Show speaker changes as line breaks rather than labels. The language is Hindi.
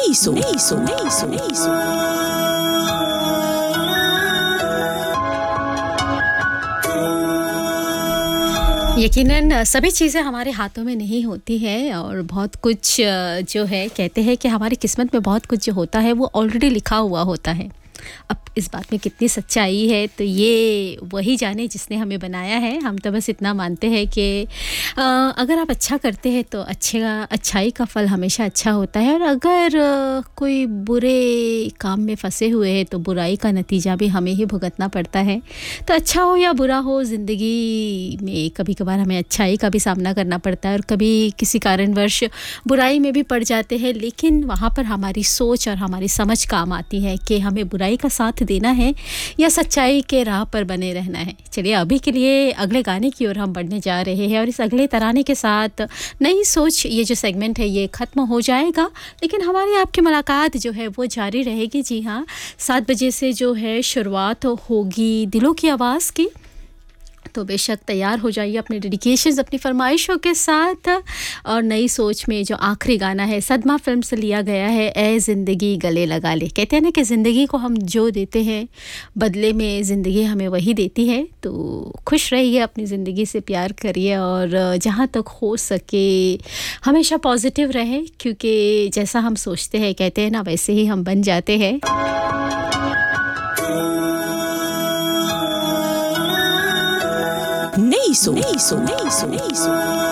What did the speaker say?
नई सोच, नई सोच, नई सोच, नई सोच।
यकीनन सभी चीज़ें हमारे हाथों में नहीं होती हैं और बहुत कुछ जो है कहते हैं कि हमारी किस्मत में बहुत कुछ जो होता है वो ऑलरेडी लिखा हुआ होता है। अब इस बात में कितनी सच्चाई है तो ये वही जाने जिसने हमें बनाया है। हम तो बस इतना मानते हैं कि अगर आप अच्छा करते हैं तो अच्छाई का फल हमेशा अच्छा होता है, और अगर कोई बुरे काम में फंसे हुए हैं तो बुराई का नतीजा भी हमें ही भुगतना पड़ता है। तो अच्छा हो या बुरा हो, ज़िंदगी में कभी कभार हमें अच्छाई का भी सामना करना पड़ता है और कभी किसी कारणवश बुराई में भी पड़ जाते हैं, लेकिन वहाँ पर हमारी सोच और हमारी समझ काम आती है कि हमें बुराई का साथ देना है या सच्चाई के राह पर बने रहना है। चलिए अभी के लिए अगले गाने की ओर हम बढ़ने जा रहे हैं और इस अगले तराने के साथ नई सोच ये जो सेगमेंट है ये ख़त्म हो जाएगा, लेकिन हमारी आपकी मुलाकात जो है वो जारी रहेगी। जी हाँ, 7 बजे से जो है शुरुआत होगी दिलों की आवाज़ की, तो बेशक तैयार हो जाइए अपने डेडिकेशंस, अपनी फरमाइशों के साथ। और नई सोच में जो आखिरी गाना है सदमा फिल्म से लिया गया है, ए ज़िंदगी गले लगा ले। कहते हैं ना कि ज़िंदगी को हम जो देते हैं बदले में ज़िंदगी हमें वही देती है। तो खुश रहिए, अपनी ज़िंदगी से प्यार करिए और जहाँ तक हो सके हमेशा पॉजिटिव रहें, क्योंकि जैसा हम सोचते हैं कहते हैं ना वैसे ही हम बन जाते हैं।
नई सोच, नई सोच, नई सोच, नई सोच।